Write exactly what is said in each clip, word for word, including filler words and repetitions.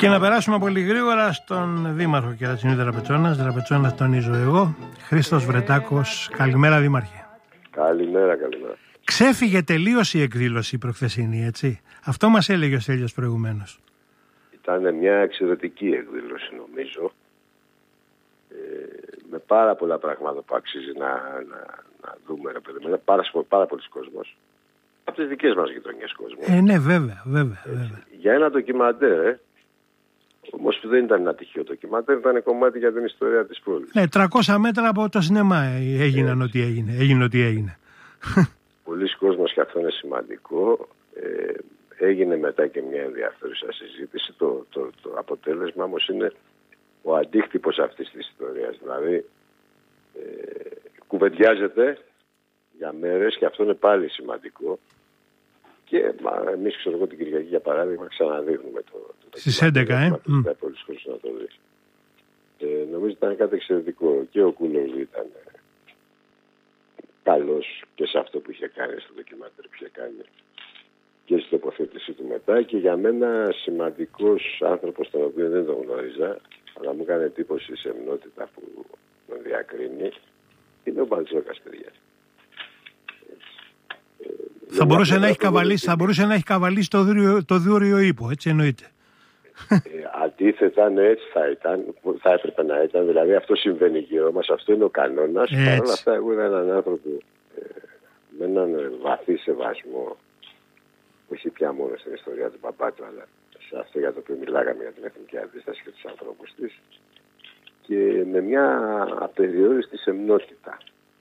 Και να περάσουμε πολύ γρήγορα στον Δήμαρχο Κερατσινίου Δραπετσόνας. Δραπετσόνας τονίζω εγώ. Χρήστος Βρετάκος. Καλημέρα, Δήμαρχε. Καλημέρα, καλημέρα. Ξέφυγε τελείως η εκδήλωση η προχθεσινή, έτσι. Αυτό μας έλεγε ο Στέλιος προηγουμένως. Ήταν μια εξαιρετική εκδήλωση, νομίζω. Ε, με πάρα πολλά πράγματα που αξίζει να, να, να δούμε, ρε παιδί μου. Πάρα, πάρα πολλοί κόσμος. Από τις δικές μας γειτονιές κόσμος. Ε, ναι, βέβαια, βέβαια, βέβαια. Για ένα ντοκιμαντέρ, ε. Όμως δεν ήταν ένα τυχαίο ντοκιμαντέρ, ήταν κομμάτι για την ιστορία της πόλης. Ναι, τριακόσια μέτρα από το σινεμά έγιναν ό,τι έγινε. Έγινε ό,τι έγινε. Πολλοί κόσμος, και αυτό είναι σημαντικό. Ε, έγινε μετά και μια ενδιαφέρουσα συζήτηση. Το, το, το αποτέλεσμα όμως είναι ο αντίκτυπος αυτής της ιστορίας. Δηλαδή, ε, κουβεντιάζεται για μέρες και αυτό είναι πάλι σημαντικό. Και μα, εμείς, ξέρω εγώ, την Κυριακή για παράδειγμα ξαναδείχνουμε το, το στις έντεκα, ε. Δεν πολλοί κόσμος να το δει. Ε, νομίζω ήταν κάτι εξαιρετικό. Και ο Κούλογλου ήταν ε, καλός και σε αυτό που είχε κάνει, στο ντοκιμαντέρ που είχε κάνει και στην τοποθέτησή του μετά. Και για μένα σημαντικός άνθρωπος, τον οποίο δεν τον γνώριζα, αλλά μου έκανε εντύπωση η σεμνότητα που τον διακρίνει, είναι ο Μπαλτζόκας, παιδιά. Θα μπορούσε, να έχει καβαλήσει, θα μπορούσε να έχει καβαλήσει το δούριο, το δούριο ύπο, έτσι εννοείται. Ε, αντίθετα, ναι, έτσι θα ήταν, θα έπρεπε να ήταν, δηλαδή αυτό συμβαίνει γύρω μας, αυτό είναι ο κανόνας. Παρ' όλα αυτά, εγώ είδα έναν άνθρωπο ε, με έναν βαθύ σεβασμό, όχι πια μόνο στην ιστορία του παπά του, αλλά σε αυτό για το οποίο μιλάγαμε, για την εθνική αντίσταση και τους ανθρώπους της, και με μια απεριόριστη σεμνότητα.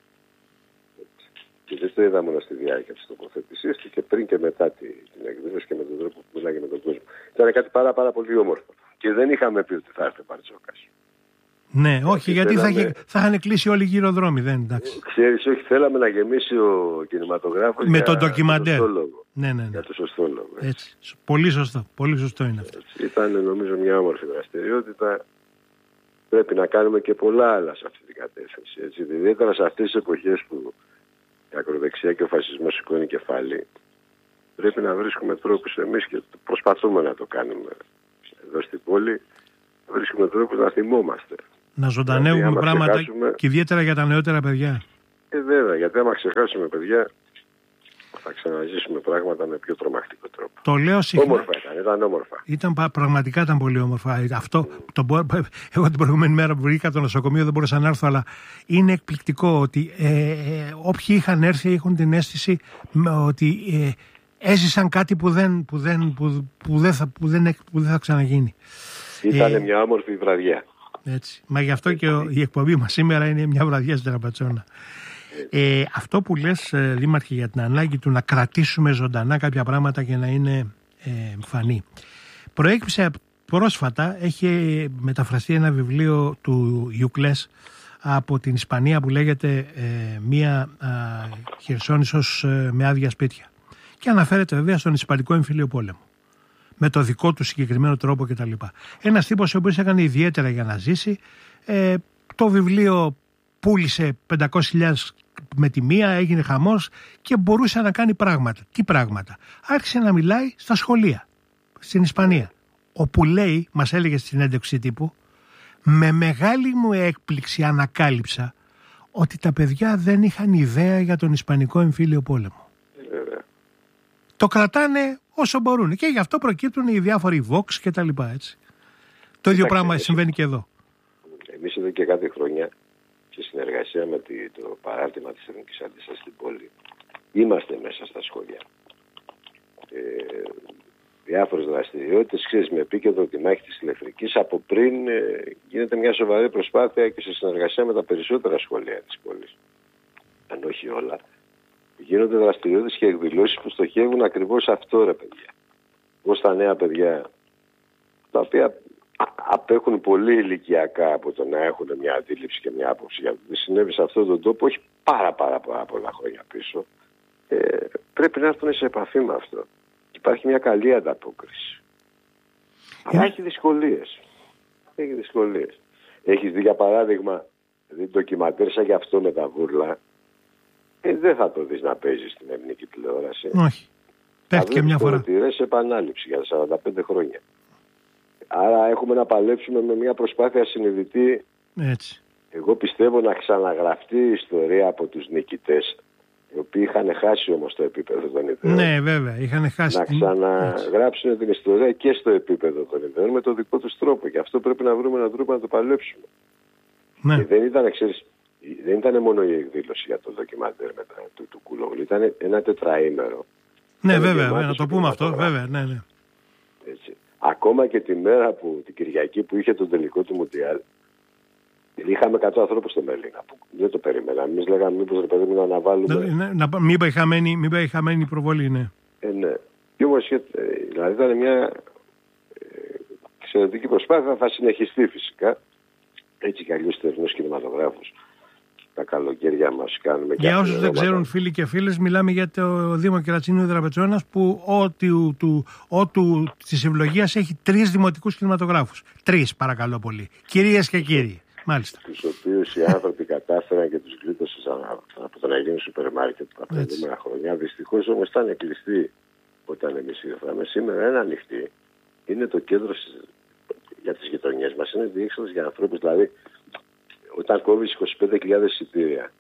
Και δεν το είδα μόνο στη διάρκεια της τοποθέτησής του, και πριν και μετά την εκδήλωση και με τον τρόπο που μιλάγε με τον κόσμο. Ήταν κάτι πάρα, πάρα πολύ όμορφο. Και δεν είχαμε πει ότι θα έρθει ο Μπαλτζόκας. Ναι, όχι, γιατί θέλαμε... θα, θα είχαν κλείσει όλοι οι γυροδρόμοι, δεν εντάξει. Ξέρεις, όχι, θέλαμε να γεμίσει ο κινηματογράφος με για τον ντοκιμαντέρ. Το σωστό λόγο. Ναι, ναι, ναι. Για το σωστό λόγο. Έτσι. Έτσι. Πολύ σωστό, πολύ σωστό είναι αυτό. Έτσι. Ήταν, νομίζω, μια όμορφη δραστηριότητα. Πρέπει να κάνουμε και πολλά άλλα σε αυτή την κατεύθυνση. Έτσι. Ιδιαίτερα σε αυτές τις εποχές που η ακροδεξιά και ο φασισμός σηκώνει κεφάλι, πρέπει να βρίσκουμε τρόπους εμείς, και προσπαθούμε να το κάνουμε εδώ στην πόλη, βρίσκουμε τρόπους να θυμόμαστε. Να ζωντανεύουμε δηλαδή, πράγματα ξεχάσουμε... και ιδιαίτερα για τα νεότερα παιδιά. Ε, βέβαια, γιατί άμα ξεχάσουμε παιδιά, θα ξαναζήσουμε πράγματα με πιο τρομακτικό τρόπο. Το λέω συχνά. Όμορφα ήταν, ήταν όμορφα. Ήταν, πραγματικά ήταν πολύ όμορφα. Αυτό, το, εγώ την προηγούμενη μέρα που βρήκα το νοσοκομείο δεν μπορούσα να έρθω, αλλά είναι εκπληκτικό ότι ε, ε, όποιοι είχαν έρθει έχουν την αίσθηση ότι ε, έζησαν κάτι που δεν, που δεν, που, που δεν, θα, που δεν, που δεν θα ξαναγίνει. Ήταν ε, μια όμορφη βραδιά. Έτσι. Μα γι' αυτό και ο, η εκπομπή μας σήμερα είναι μια βραδιά στην Δραπετσόνα. Ε, αυτό που λες, Δήμαρχε, για την ανάγκη του να κρατήσουμε ζωντανά κάποια πράγματα και να είναι ε, φανή. Προέκυψε πρόσφατα, έχει μεταφραστεί ένα βιβλίο του Ιουκλές από την Ισπανία που λέγεται ε, μία Χερσόνησος ε, με άδεια σπίτια. Και αναφέρεται βέβαια στον Ισπανικό Εμφύλιο Πόλεμο. Με το δικό του συγκεκριμένο τρόπο κτλ. Ένας τύπος ο οποίος έκανε ιδιαίτερα για να ζήσει. Ε, το βιβλίο πούλησε πεντακόσιες χιλιάδες με τη μία, έγινε χαμός και μπορούσε να κάνει πράγματα. Τι πράγματα? Άρχισε να μιλάει στα σχολεία στην Ισπανία, όπου λέει, μας έλεγε στην συνέντευξη τύπου, με μεγάλη μου έκπληξη ανακάλυψα ότι τα παιδιά δεν είχαν ιδέα για τον Ισπανικό Εμφύλιο Πόλεμο. Το κρατάνε όσο μπορούν και γι' αυτό προκύπτουν οι διάφοροι Vox και τα λοιπά, έτσι. Το ίδιο πράγμα συμβαίνει και εδώ. Εμείς εδώ και κάτι χρόνια, σε συνεργασία με το παράρτημα της Εθνικής Αντίστασης στην πόλη, είμαστε μέσα στα σχολεία. Ε, διάφορες δραστηριότητες, ξέρεις, με επίκεντρο τη μάχη της ηλεκτρικής. Από πριν ε, γίνεται μια σοβαρή προσπάθεια και σε συνεργασία με τα περισσότερα σχολεία της πόλης, αν όχι όλα, γίνονται δραστηριότητες και εκδηλώσεις που στοχεύουν ακριβώς αυτό, ρε παιδιά. Πώς τα νέα παιδιά, τα οποία απέχουν πολύ ηλικιακά από το να έχουν μια αντίληψη και μια άποψη για το τι συνέβη σε αυτόν τον τόπο, όχι πάρα πάρα, πάρα πολλά χρόνια πίσω, ε, πρέπει να έρθουν σε επαφή με αυτό. Υπάρχει μια καλή ανταπόκριση. Αλλά έχει δυσκολίες. Έχει δυσκολίες. Έχεις δει για παράδειγμα, δει ντοκιμαντέρ σαν γι' αυτό με τα βούρλα, ε, δεν θα το δεις να παίζει στην ελληνική τηλεόραση. Όχι. Πέφτει και μια φορά. Θα δεις σε επανάληψη για σαράντα πέντε χρόνια. Άρα έχουμε να παλέψουμε με μια προσπάθεια συνειδητή. Έτσι. Εγώ πιστεύω να ξαναγραφτεί η ιστορία από τους νικητές, οι οποίοι είχαν χάσει όμως το επίπεδο των ιδεών. Ναι, βέβαια, είχαν χάσει. Να ξαναγράψουν την ιστορία και στο επίπεδο των ιδεών με τον δικό τους τρόπο. Και αυτό πρέπει να βρούμε έναν τρόπο να το παλέψουμε. Ναι. Και δεν ήταν, ξέρεις, δεν ήταν μόνο η εκδήλωση για το ντοκιμαντέρ του, του Κούλογλου, ήταν ένα τετραήμερο. Ναι, βέβαια, βέβαια, να το πούμε αυτό, βέβαια, ναι, ναι. Έτσι. Ακόμα και τη μέρα που, την Κυριακή που είχε τον τελικό του Μουντιάλ, είχαμε εκατό ανθρώπους στο Μέλιγνα που δεν το περίμενα. Εμείς λέγαμε μήπως ρε παιδί μου να αναβάλουμε. Να, να, μην πάει χαμένη, μην πάει χαμένη η προβολή, ναι. Ε, ναι. Και όμως, δηλαδή ήταν μια ε, εξαιρετική προσπάθεια, θα συνεχιστεί φυσικά. Έτσι κι αλλιώς τερνούς κινηματογράφους. Τα καλοκαίρια μας κάνουμε. Για όσους δεν ξέρουν, φίλοι και φίλες, μιλάμε για το Δήμο Κερατσινίου Δραπετσόνας που ό, του, του, ό, του, της ευλογίας έχει τρεις δημοτικούς κινηματογράφους. Τρεις, παρακαλώ πολύ. Κυρίες και κύριοι. Μάλιστα. Τους οποίους οι άνθρωποι κατάφεραν και τους γλίτωσαν από το να γίνουν σούπερ μάρκετ τα προηγούμενα χρόνια. Δυστυχώς όμως ήταν κλειστοί όταν εμείς ήρθαμε. Σήμερα είναι ανοιχτή. Είναι το κέντρο για τις γειτονιές μας. Είναι διέξοδος για ανθρώπους. Δηλαδή, όταν κόβεις είκοσι πέντε χιλιάδες εισιτήρια,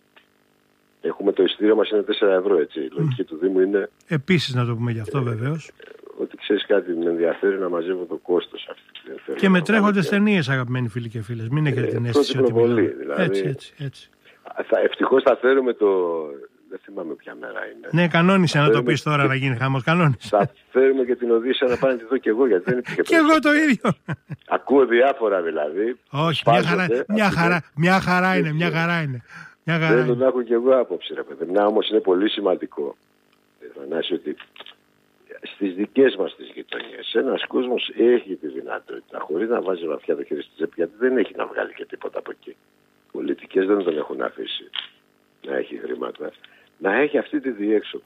έχουμε το εισιτήριο μας είναι τέσσερα ευρώ, έτσι. Η λογική mm. του Δήμου είναι. Επίσης, να το πούμε γι' αυτό, ε, βεβαίως. Ότι ξέρεις κάτι, με ενδιαφέρει να μαζεύω το κόστος αυτή. Και με τρέχοντες ταινίες, αγαπημένοι φίλοι και φίλες. Μην έχετε την αίσθηση ότι μιλάμε. Δηλαδή, έτσι, έτσι, έτσι. Θα, ευτυχώς θα φέρουμε το. Δεν θυμάμαι ποια μέρα είναι. Ναι, κανόνισε να το πεις τώρα και... να γίνει χαμός. Κανόνισε. Θα φέρουμε και την Οδύσσεια να πάνε να τη δω κι εγώ, γιατί δεν υπήρχε. Και εγώ το ίδιο. Ακούω διάφορα δηλαδή. Όχι, μια χαρά, μια, χαρά, μια χαρά είναι, μια χαρά είναι. Θέλω να έχω κι εγώ άποψη, ρε παιδί. Να όμως είναι πολύ σημαντικό, Θανάση, ότι στις δικές μας τις γειτονιές ένας κόσμος έχει τη δυνατότητα, χωρίς να βάζει βαθιά το χέρι στη τσέπη, γιατί δεν έχει να βγάλει και τίποτα από εκεί. Οι πολιτικές δεν τον έχουν αφήσει να έχει χρήματα, να έχει αυτή τη διέξοδο.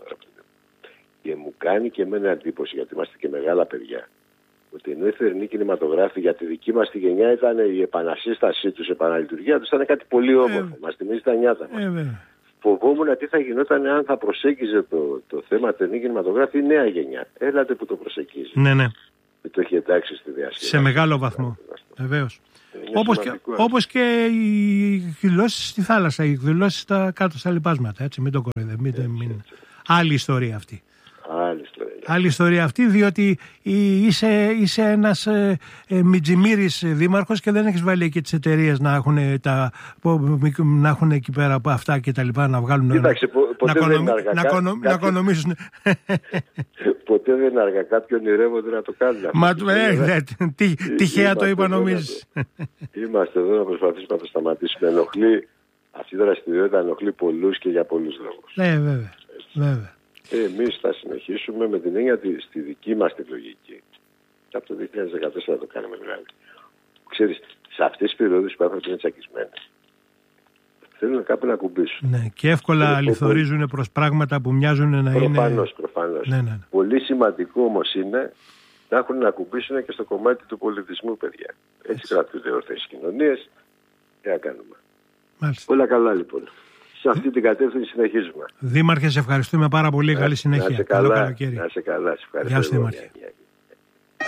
Και μου κάνει και εμένα εντύπωση, γιατί είμαστε και μεγάλα παιδιά, ότι ενώ οι θερινοί κινηματογράφοι για τη δική μας τη γενιά ήταν η επανασύστασή τους, η επαναλειτουργία τους, ήταν κάτι πολύ όμορφο. Ε, μας θυμίζει τα νιάτα μας. Ε, Φοβόμουν τι θα γινόταν αν θα προσέγγιζε το, το θέμα θερινή κινηματογράφη η νέα γενιά. Έλατε που το προσεγγίζει. Ναι, ναι. Και το έχει εντάξει στη διασκέδαση. Σε μεγάλο βαθμό. Βεβαίως. Όπως και, όπως και οι εκδηλώσεις στη θάλασσα, οι εκδηλώσεις στα, κάτω στα λοιπάσματα. Έτσι, μην το κοροϊδεύετε. Μην... Άλλη ιστορία αυτή. Άλλη ιστορία. Άλλη ιστορία αυτή, διότι είσαι, είσαι ένας ε, ε, μιτζιμύρης δήμαρχος και δεν έχεις βάλει εκεί τις εταιρείες να έχουν, τα, να έχουν εκεί πέρα από αυτά και τα λοιπά, να βγάλουν. Κοίταξε, πο, ποτέ να, δεν αργά, να, κονο, να οικονομήσουν. Ποτέ δεν είναι αργά. Κάποιοι ονειρεύονται να το κάνουν. Μα ε, ε, τι, τυχαία το είπα, νομίζεις. Είμαστε εδώ να προσπαθήσουμε να το σταματήσουμε. Ενοχλεί, αυτή η δραστηριότητα ενοχλεί πολλούς και για πολλούς λόγους. Ναι, βέβαια. βέβαια. Εμείς θα συνεχίσουμε με την έννοια ότι στη δική μας τη λογική. Από το δύο χιλιάδες δεκατέσσερα το κάνουμε δηλαδή. Ξέρεις, σε αυτές τις περιόδους που οι άνθρωποι είναι τσακισμένοι, θέλουν κάπου να κουμπίσουν. Ναι, και εύκολα αληθορίζουν προς πράγματα που μοιάζουν να προφανώς, είναι... Προφανώς, προφανώς. Ναι, ναι, ναι. Πολύ σημαντικό όμως είναι να έχουν να κουμπίσουν και στο κομμάτι του πολιτισμού, παιδιά. Έτσι, Έτσι. κρατούνται ορθές κοινωνίες. Τι να κάνουμε. Μάλιστα. Όλα καλά λοιπόν. Σε αυτή την κατεύθυνση συνεχίζουμε. Δήμαρχε, σε ευχαριστούμε πάρα πολύ. Να, Καλή συνέχεια. Να σε καλά. Καλό καλοκαίρι. Να σε καλά. Σε ευχαριστώ. Γεια σου, Δήμαρχε.